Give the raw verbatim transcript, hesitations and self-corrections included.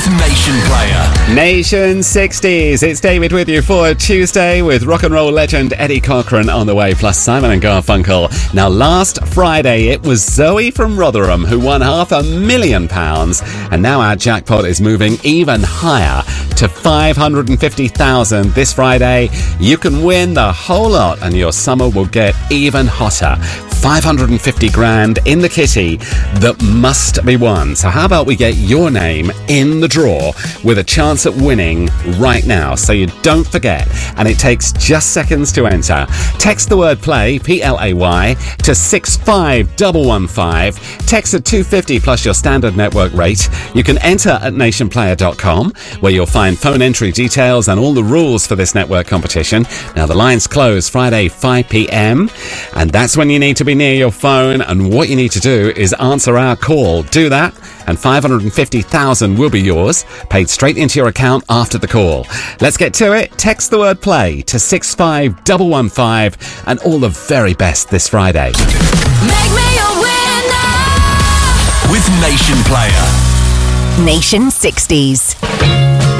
with Nation Player. Nation sixties. It's David with you for Tuesday with rock and roll legend Eddie Cochran on the way, plus Simon and Garfunkel. Now, last Friday, it was Zoe from Rotherham who won half a million pounds, and now our jackpot is moving even higher to five hundred fifty thousand. This Friday, you can win the whole lot, and your summer will get even hotter. five hundred fifty grand in the kitty that must be won. So how about we get your name in the draw with a chance at winning right now, so you don't forget. And it takes just seconds to enter. Text the word play, P L A Y, to six five one one five. Text at two fifty plus your standard network rate. You can enter at nation player dot com, where you'll find phone entry details and all the rules for this network competition. Now, the lines close Friday five p.m, and that's when you need to be near your phone, and what you need to do is answer our call. Do that, and five hundred fifty thousand will be yours, paid straight into your account after the call. Let's get to it. Text the word play to six five one one five, and all the very best this Friday. Make me a winner with Nation Player. Nation sixties.